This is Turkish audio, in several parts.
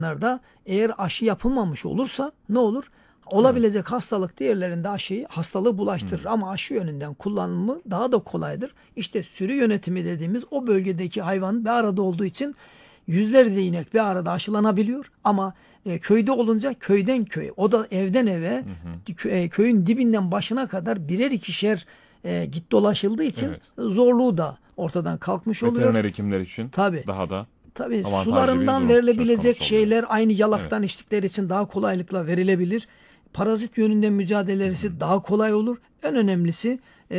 da eğer aşı yapılmamış olursa ne olur? Olabilecek hastalık diğerlerinde hastalığı bulaştırır. Ama aşı yönünden kullanımı daha da kolaydır. İşte sürü yönetimi dediğimiz o bölgedeki hayvan bir arada olduğu için yüzlerce inek bir arada aşılanabiliyor. Ama köyde olunca köyden köye, o da evden eve, köyün dibinden başına kadar birer ikişer git dolaşıldığı için Evet. zorluğu da ortadan kalkmış oluyor. Veteriner hekimler için Tabii. daha da Tabii avantajlı bir sularından durum söz verilebilecek konusu oluyor. şeyler aynı Evet. yalaktan içtikleri için daha kolaylıkla verilebilir. Parazit yönünden mücadelesi daha kolay olur. En önemlisi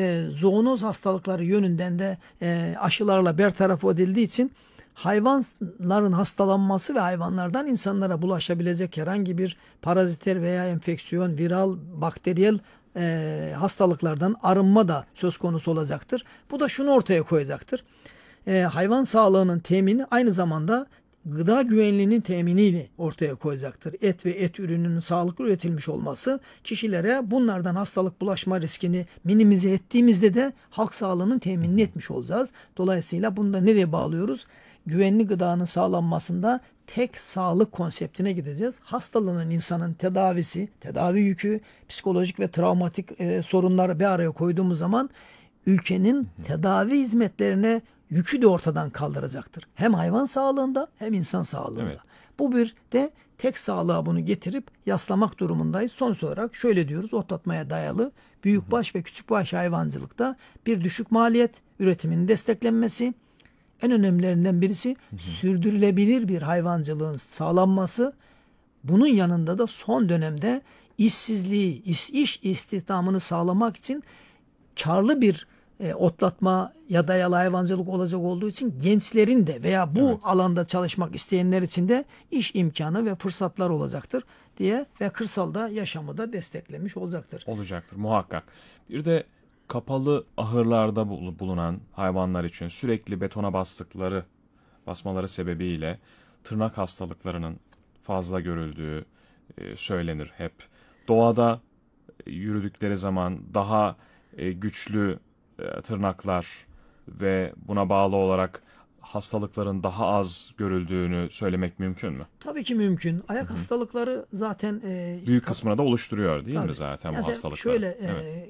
zoonoz hastalıkları yönünden de aşılarla bertaraf edildiği için hayvanların hastalanması ve hayvanlardan insanlara bulaşabilecek herhangi bir paraziter veya enfeksiyon, viral, bakteriyel hastalıklardan arınma da söz konusu olacaktır. Bu da şunu ortaya koyacaktır. Hayvan sağlığının temini aynı zamanda gıda güvenliğinin teminini ortaya koyacaktır. Et ve et ürününün sağlıklı üretilmiş olması kişilere bunlardan hastalık bulaşma riskini minimize ettiğimizde de halk sağlığının teminini etmiş olacağız. Dolayısıyla bunu da nereye bağlıyoruz? Güvenli gıdanın sağlanmasında tek sağlık konseptine gideceğiz. Hastalığın insanın tedavisi, tedavi yükü, psikolojik ve travmatik sorunları bir araya koyduğumuz zaman ülkenin tedavi hizmetlerine yükü de ortadan kaldıracaktır. Hem hayvan sağlığında hem insan sağlığında. Evet. Bu bir de tek sağlığa bunu getirip yaslamak durumundayız. Sonuç olarak şöyle diyoruz: otlatmaya dayalı büyükbaş ve küçükbaş hayvancılıkta bir düşük maliyet, üretiminin desteklenmesi, en önemlilerinden birisi sürdürülebilir bir hayvancılığın sağlanması. Bunun yanında da son dönemde işsizliği, iş istihdamını sağlamak için karlı bir otlatma ya dayalı hayvancılık olacak olduğu için gençlerin de veya bu alanda çalışmak isteyenler için de iş imkanı ve fırsatlar olacaktır diye ve kırsalda yaşamı da desteklemiş olacaktır. Olacaktır muhakkak. Bir de kapalı ahırlarda bulunan hayvanlar için sürekli betona basmaları sebebiyle tırnak hastalıklarının fazla görüldüğü söylenir hep. Doğada yürüdükleri zaman daha güçlü tırnaklar ve buna bağlı olarak hastalıkların daha az görüldüğünü söylemek mümkün mü? Tabii ki mümkün. Ayak hastalıkları zaten Büyük kısmını da oluşturuyor değil mi tabii. zaten bu Yani hastalıkları? şöyle Evet.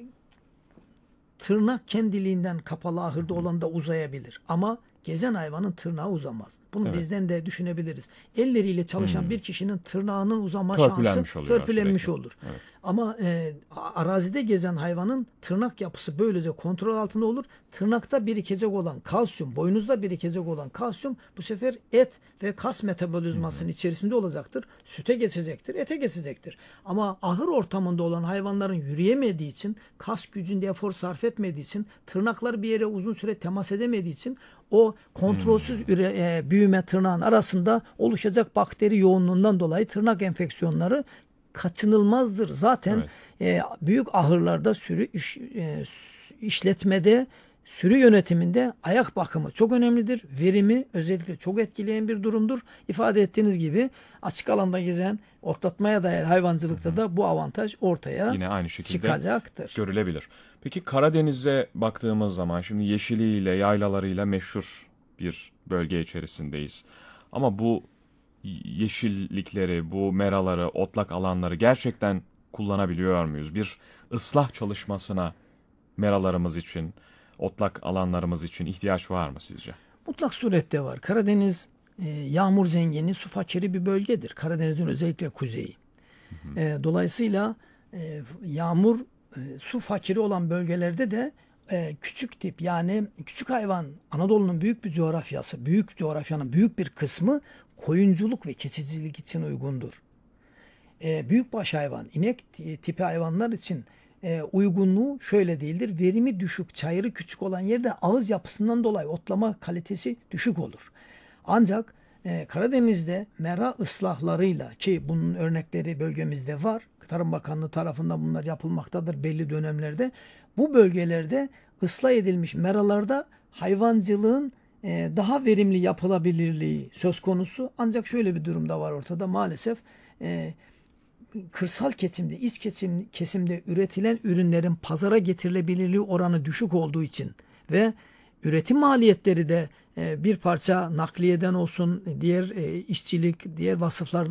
tırnak kendiliğinden kapalı ahırda olan da uzayabilir. Ama gezen hayvanın tırnağı uzamaz. Bunu Evet. bizden de düşünebiliriz. Elleriyle çalışan bir kişinin tırnağının uzama Törpülenmiş şansı oluyor törpülenmiş sürekli. olur. Evet. Ama arazide gezen hayvanın tırnak yapısı böylece kontrol altında olur. Tırnakta birikecek olan kalsiyum, boynuzda birikecek olan kalsiyum bu sefer et ve kas metabolizmasının içerisinde olacaktır. Süte geçecektir, ete geçecektir. Ama ahır ortamında olan hayvanların yürüyemediği için, kas gücünde efor sarf etmediği için, tırnaklar bir yere uzun süre temas edemediği için o kontrolsüz büyüme tırnağın arasında oluşacak bakteri yoğunluğundan dolayı tırnak enfeksiyonları kaçınılmazdır. Zaten büyük ahırlarda işletmede, sürü yönetiminde ayak bakımı çok önemlidir. Verimi özellikle çok etkileyen bir durumdur. İfade ettiğiniz gibi açık alanda gezen, otlatmaya dayalı hayvancılıkta da bu avantaj ortaya Yine aynı şekilde çıkacaktır. görülebilir. Peki Karadeniz'e baktığımız zaman şimdi yeşiliyle, yaylalarıyla meşhur bir bölge içerisindeyiz. Ama bu yeşillikleri, bu meraları, otlak alanları gerçekten kullanabiliyor muyuz? Bir ıslah çalışmasına meralarımız için, otlak alanlarımız için ihtiyaç var mı sizce? Mutlak surette var. Karadeniz yağmur zengini, su fakiri bir bölgedir. Karadeniz'in özellikle kuzeyi. Dolayısıyla yağmur, su fakiri olan bölgelerde de küçük tip, yani küçük hayvan, Anadolu'nun büyük bir coğrafyası, büyük coğrafyanın büyük bir kısmı koyunculuk ve keçicilik için uygundur. Büyükbaş hayvan, inek tipi hayvanlar için uygunluğu şöyle değildir. Verimi düşük, çayırı küçük olan yerde ağız yapısından dolayı otlama kalitesi düşük olur. Ancak Karadeniz'de mera ıslahlarıyla, ki bunun örnekleri bölgemizde var, Tarım Bakanlığı tarafından bunlar yapılmaktadır belli dönemlerde. Bu bölgelerde ıslah edilmiş meralarda hayvancılığın daha verimli yapılabilirliği söz konusu. Ancak şöyle bir durum da var ortada maalesef. Kırsal kesimde, iç kesimde üretilen ürünlerin pazara getirilebilirliği oranı düşük olduğu için ve üretim maliyetleri de bir parça nakliyeden olsun, diğer işçilik, diğer vasıflardan